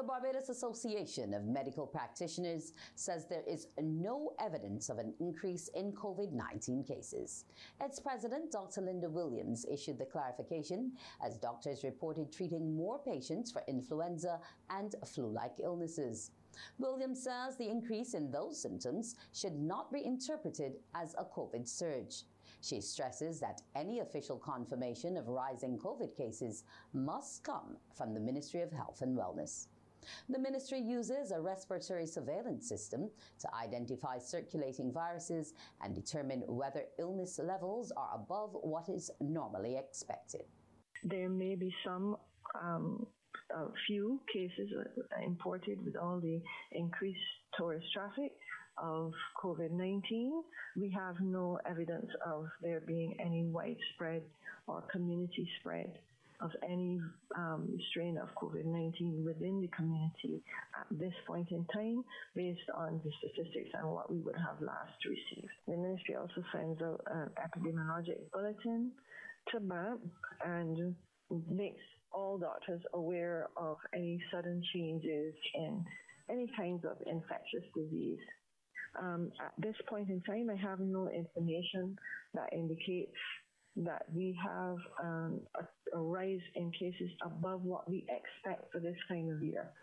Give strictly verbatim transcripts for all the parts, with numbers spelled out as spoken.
The Barbados Association of Medical Practitioners says there is no evidence of an increase in COVID nineteen cases. Its president, Doctor Linda Williams, issued the clarification as doctors reported treating more patients for influenza and flu-like illnesses. Williams says the increase in those symptoms should not be interpreted as a COVID surge. She stresses that any official confirmation of rising COVID cases must come from the Ministry of Health and Wellness. The ministry uses a respiratory surveillance system to identify circulating viruses and determine whether illness levels are above what is normally expected. There may be some um, a few cases imported with all the increased tourist traffic of COVID nineteen. We have no evidence of there being any widespread or community spread of any um, strain of COVID nineteen within the community at this point in time, based on the statistics and what we would have last received. The ministry also sends out an epidemiologic bulletin to B A P and makes all doctors aware of any sudden changes in any kinds of infectious disease. Um, at this point in time, I have no information that indicates that we have um, a, a rise in cases above what we expect for this time of year.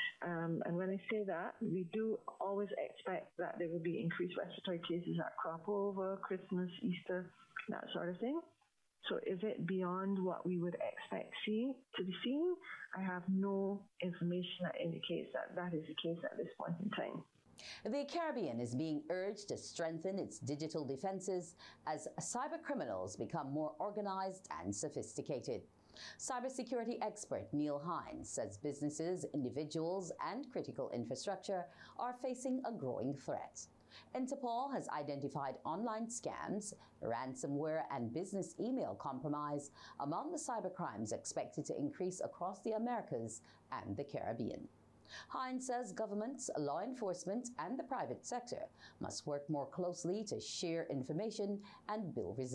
Um, and when I say that, we do always expect that there will be increased respiratory cases at crop over, Christmas, Easter, that sort of thing. So is it beyond what we would expect see, to be seen? I have no information that indicates that that is the case at this point in time. The Caribbean is being urged to strengthen its digital defenses as cyber criminals become more organized and sophisticated. Cybersecurity expert Neil Hines says businesses, individuals, and critical infrastructure are facing a growing threat. Interpol has identified online scams, ransomware, and business email compromise among the cybercrimes expected to increase across the Americas and the Caribbean. Hines says governments, law enforcement, and the private sector must work more closely to share information and build resilience.